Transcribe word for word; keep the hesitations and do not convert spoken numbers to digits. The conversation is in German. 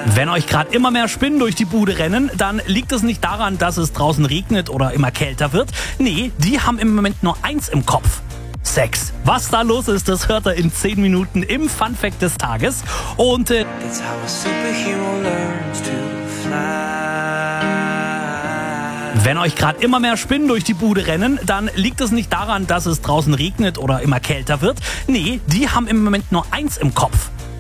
Wenn euch gerade immer mehr Spinnen durch die Bude rennen, dann liegt es nicht daran, dass es draußen regnet oder immer kälter wird. Nee, die haben im Moment nur eins im Kopf: Sex. Was da los ist, das hört ihr in zehn Minuten im Fun Fact des Tages. Und äh, That's how a superhero learns to fly. wenn euch gerade immer mehr Spinnen durch die Bude rennen, dann liegt es nicht daran, dass es draußen regnet oder immer kälter wird. Nee, die haben im Moment nur eins im Kopf: